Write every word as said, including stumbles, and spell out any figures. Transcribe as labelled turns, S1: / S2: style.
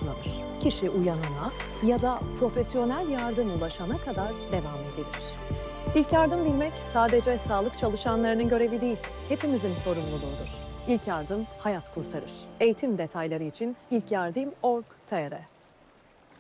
S1: başlanır. Kişi uyanana ya da profesyonel yardım ulaşana kadar devam edilir. İlk yardım bilmek sadece sağlık çalışanlarının görevi değil, hepimizin sorumluluğudur. İlk yardım hayat kurtarır. Eğitim detayları için ilkyardım nokta org nokta tr